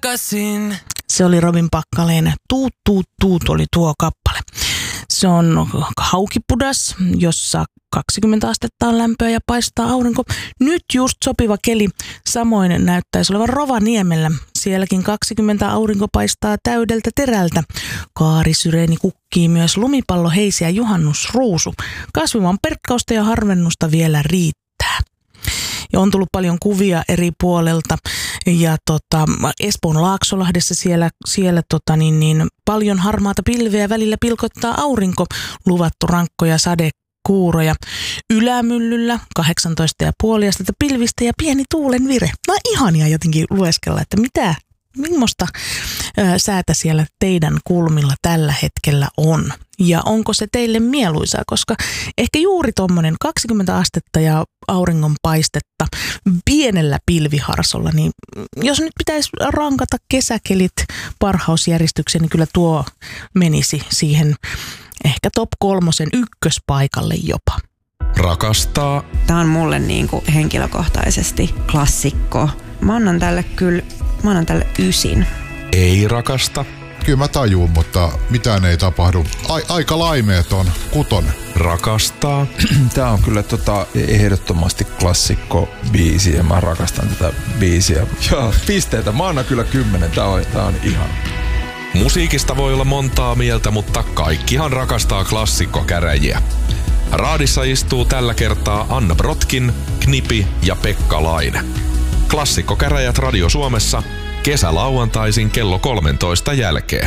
takaisin. Se oli Robin Packaleen Tuut, tuut, tuut oli tuo kappale. Se on Haukipudas, jossa 20 astetta on lämpöä ja paistaa aurinko. Nyt just sopiva keli. Samoin näyttäisi olevan Rovaniemellä. Sielläkin 20 aurinko paistaa täydeltä terältä. Kaarisyreeni kukkii myös lumipallo, heisi ja juhannusruusu. Kasvimaan perkkausta ja harvennusta vielä riittää. Ja on tullut paljon kuvia eri puolelta ja Espoon Laaksolahdessa siellä paljon harmaata pilveä, välillä pilkottaa aurinko, luvattu rankkoja sadekuuroja. Ylämyllyllä 18,5 astetta pilvistä ja pieni tuulen vire. No ihania jotenkin lueskella, että millaista säätä siellä teidän kulmilla tällä hetkellä on. Ja onko se teille mieluisaa, koska ehkä juuri tuommoinen 20 astetta ja auringonpaistetta pienellä pilviharsolla, niin jos nyt pitäisi rankata kesäkelit parhausjärjestykseen, niin kyllä tuo menisi siihen ehkä top 3 ykköspaikalle jopa. Rakastaa. Tämä on mulle niinku henkilökohtaisesti klassikko. Mä annan tälle 9. Ei rakasta. Kyllä mä tajuun, mutta mitään ei tapahdu. Aika laimeet on 6. Rakastaa. Tää on kyllä ehdottomasti klassikko biisi ja mä rakastan tätä biisiä. Ja pisteitä. Mä annan kyllä 10. Tää on ihan. Musiikista voi olla montaa mieltä, mutta kaikkihan rakastaa klassikkokäräjiä. Raadissa istuu tällä kertaa Anna Brotkin, Knipi ja Pekka Laine. Klassikkokäräjät Radio Suomessa kesälauantaisin kello 13 jälkeen.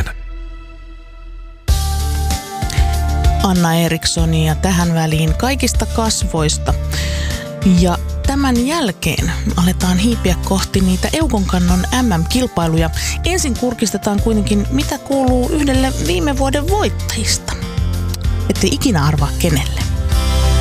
Anna Erikssonia tähän väliin kaikista kasvoista. Ja tämän jälkeen aletaan hiipiä kohti niitä Eukonkannon MM-kilpailuja. Ensin kurkistetaan kuitenkin, mitä kuuluu yhdelle viime vuoden voittajista. Ette ikinä arvaa kenelle.